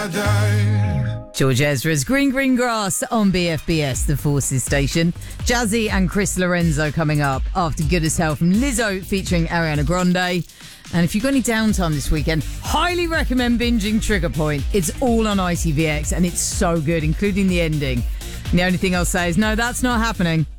George Ezra's Green Green Grass on BFBS, the Forces station. Jazzy and Chris Lorenzo coming up after Good As Hell from Lizzo featuring Ariana Grande. And if you've got any downtime this weekend, highly recommend binging Trigger Point. It's all on ITVX and it's so good, including the ending. And the only thing I'll say is, no, that's not happening.